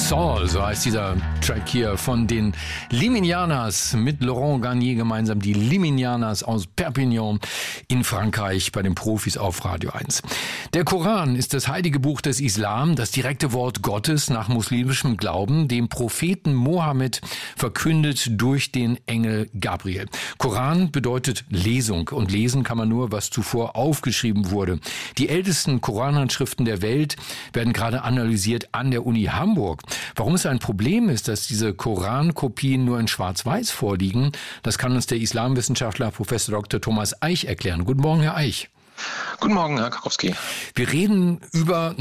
Saul, so heißt dieser Track hier von den Liminianas mit Laurent Garnier gemeinsam. Die Liminianas aus Perpignan in Frankreich bei den Profis auf Radio 1. Der Koran ist das heilige Buch des Islam, das direkte Wort Gottes nach muslimischem Glauben, dem Propheten Mohammed verkündet durch den Engel Gabriel. Koran bedeutet Lesung und lesen kann man nur, was zuvor aufgeschrieben wurde. Die ältesten Koranhandschriften der Welt werden gerade analysiert an der Uni Hamburg. Warum es ein Problem ist, dass diese Korankopien nur in Schwarz-Weiß vorliegen, das kann uns der Islamwissenschaftler Professor Dr. Thomas Eich erklären. Guten Morgen, Herr Eich. Guten Morgen, Herr Karowski. Wir reden über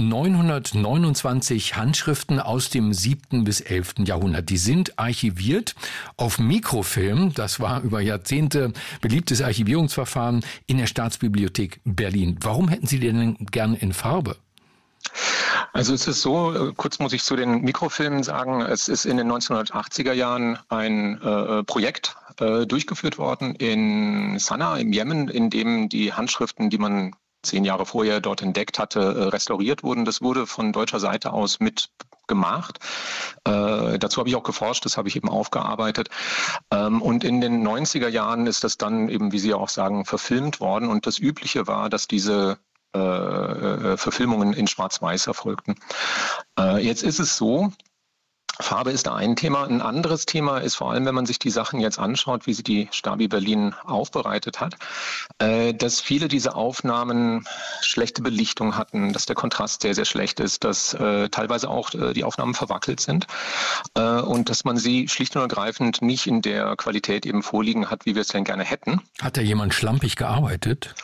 929 Handschriften aus dem 7. bis 11. Jahrhundert. Die sind archiviert auf Mikrofilm. Das war über Jahrzehnte beliebtes Archivierungsverfahren in der Staatsbibliothek Berlin. Warum hätten Sie die denn gern in Farbe? Also es ist so, kurz muss ich zu den Mikrofilmen sagen, es ist in den 1980er Jahren ein Projekt durchgeführt worden in Sanaa im Jemen, in dem die Handschriften, die man 10 Jahre vorher dort entdeckt hatte, restauriert wurden. Das wurde von deutscher Seite aus mit gemacht. Dazu habe ich auch geforscht, das habe ich eben aufgearbeitet. Und in den 90er Jahren ist das dann eben, wie Sie auch sagen, verfilmt worden. Und das Übliche war, dass diese Verfilmungen in Schwarz-Weiß erfolgten. Jetzt ist es so, Farbe ist da ein Thema. Ein anderes Thema ist vor allem, wenn man sich die Sachen jetzt anschaut, wie sie die Stabi Berlin aufbereitet hat, dass viele dieser Aufnahmen schlechte Belichtung hatten, dass der Kontrast sehr, sehr schlecht ist, dass teilweise auch die Aufnahmen verwackelt sind und dass man sie schlicht und ergreifend nicht in der Qualität eben vorliegen hat, wie wir es denn gerne hätten. Hat da jemand schlampig gearbeitet?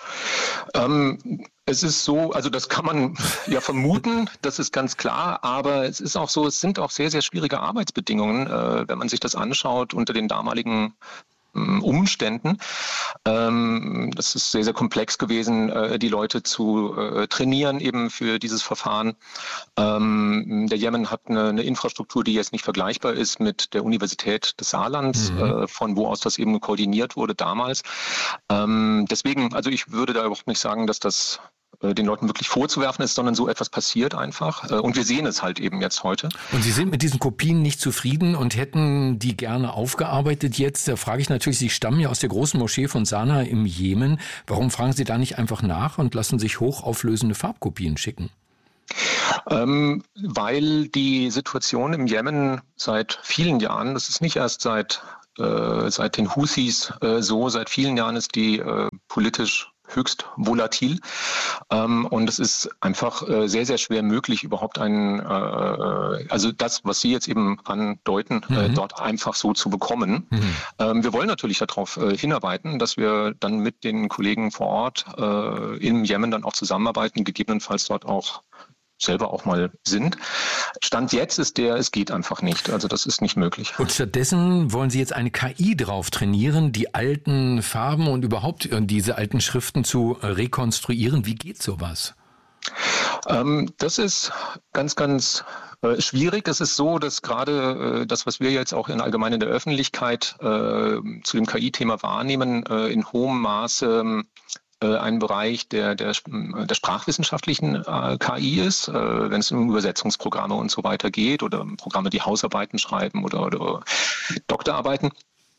Es ist so, also das kann man ja vermuten, das ist ganz klar, aber es ist auch so, es sind auch sehr, sehr schwierige Arbeitsbedingungen, wenn man sich das anschaut unter den damaligen Umständen. Das ist sehr, sehr komplex gewesen, die Leute zu trainieren eben für dieses Verfahren. Der Jemen hat eine Infrastruktur, die jetzt nicht vergleichbar ist mit der Universität des Saarlands, von wo aus das eben koordiniert wurde damals. Deswegen, also ich würde da überhaupt nicht sagen, dass das den Leuten wirklich vorzuwerfen ist, sondern so etwas passiert einfach. Und wir sehen es halt eben jetzt heute. Und Sie sind mit diesen Kopien nicht zufrieden und hätten die gerne aufgearbeitet jetzt? Da frage ich natürlich, Sie stammen ja aus der großen Moschee von Sanaa im Jemen. Warum fragen Sie da nicht einfach nach und lassen sich hochauflösende Farbkopien schicken? Weil die Situation im Jemen seit vielen Jahren, das ist nicht erst seit den Houthis so, seit vielen Jahren ist die politisch höchst volatil. Und es ist einfach sehr, sehr schwer möglich, überhaupt also das, was Sie jetzt eben andeuten, dort einfach so zu bekommen. Wir wollen natürlich darauf hinarbeiten, dass wir dann mit den Kollegen vor Ort im Jemen dann auch zusammenarbeiten, gegebenenfalls dort auch selber auch mal sind. Stand jetzt ist es geht einfach nicht. Also das ist nicht möglich. Und stattdessen wollen Sie jetzt eine KI drauf trainieren, die alten Farben und überhaupt diese alten Schriften zu rekonstruieren. Wie geht sowas? Das ist ganz, ganz schwierig. Es ist so, dass gerade das, was wir jetzt auch allgemein in der Öffentlichkeit zu dem KI-Thema wahrnehmen, in hohem Maße ein Bereich der sprachwissenschaftlichen KI ist, wenn es um Übersetzungsprogramme und so weiter geht oder Programme, die Hausarbeiten schreiben oder Doktorarbeiten.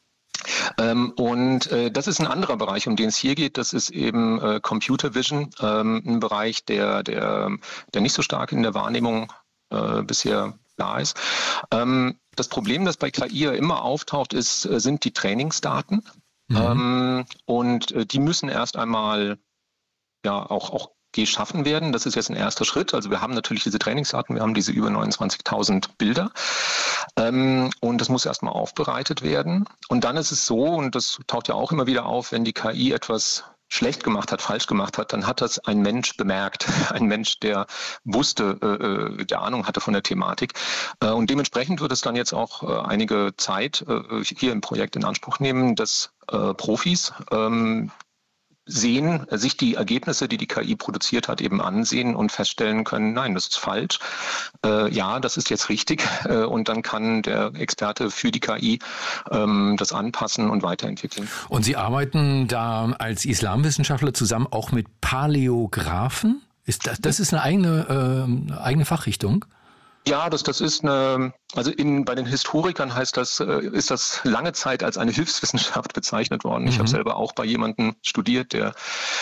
Und das ist ein anderer Bereich, um den es hier geht. Das ist eben Computer Vision, ein Bereich, der nicht so stark in der Wahrnehmung bisher da ist. Das Problem, das bei KI ja immer auftaucht, sind die Trainingsdaten. Und die müssen erst einmal auch geschaffen werden. Das ist jetzt ein erster Schritt. Also wir haben natürlich diese Trainingsdaten, wir haben diese über 29.000 Bilder. Und das muss erstmal aufbereitet werden. Und dann ist es so, und das taucht ja auch immer wieder auf, wenn die KI etwas schlecht gemacht hat, falsch gemacht hat, dann hat das ein Mensch bemerkt. Ein Mensch, der wusste, der Ahnung hatte von der Thematik. Und dementsprechend wird es dann jetzt auch einige Zeit hier im Projekt in Anspruch nehmen, dass Profis sich die Ergebnisse, die KI produziert hat, eben ansehen und feststellen können, nein, das ist falsch. Ja, das ist jetzt richtig. Und dann kann der Experte für die KI das anpassen und weiterentwickeln. Und Sie arbeiten da als Islamwissenschaftler zusammen auch mit Paläographen? Das ist eine eigene Fachrichtung? Ja, das ist bei den Historikern ist das lange Zeit als eine Hilfswissenschaft bezeichnet worden. Ich habe selber auch bei jemandem studiert, der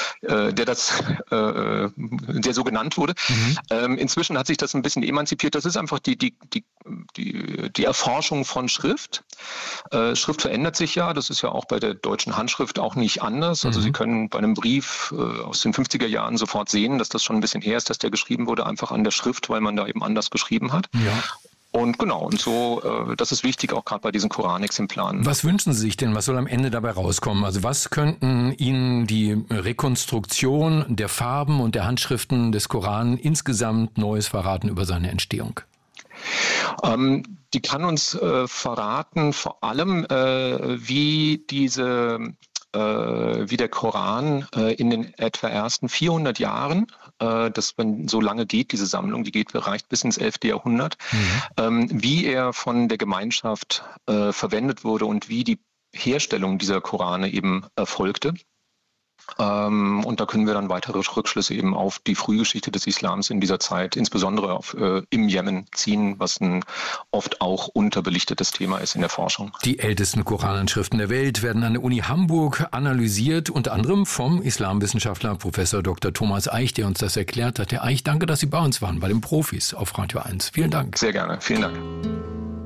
so genannt wurde. Inzwischen hat sich das ein bisschen emanzipiert. Das ist einfach die Erforschung von Schrift. Schrift verändert sich ja. Das ist ja auch bei der deutschen Handschrift auch nicht anders. Also Sie können bei einem Brief aus den 50er Jahren sofort sehen, dass das schon ein bisschen her ist, dass der geschrieben wurde, einfach an der Schrift, weil man da eben anders geschrieben hat. Ja. Und genau, und so, das ist wichtig, auch gerade bei diesen Koranexemplaren. Was wünschen Sie sich denn? Was soll am Ende dabei rauskommen? Also was könnten Ihnen die Rekonstruktion der Farben und der Handschriften des Koran insgesamt Neues verraten über seine Entstehung? Die kann uns verraten, vor allem, wie der Koran in den etwa ersten 400 Jahren, wenn so lange geht, diese Sammlung, reicht bis ins 11. Jahrhundert, wie er von der Gemeinschaft verwendet wurde und wie die Herstellung dieser Korane eben erfolgte. Und da können wir dann weitere Rückschlüsse eben auf die Frühgeschichte des Islams in dieser Zeit, insbesondere im Jemen, ziehen, was ein oft auch unterbelichtetes Thema ist in der Forschung. Die ältesten Koranschriften der Welt werden an der Uni Hamburg analysiert, unter anderem vom Islamwissenschaftler Professor Dr. Thomas Eich, der uns das erklärt hat. Herr Eich, danke, dass Sie bei uns waren, bei den Profis auf Radio 1. Vielen Dank. Sehr gerne. Vielen Dank.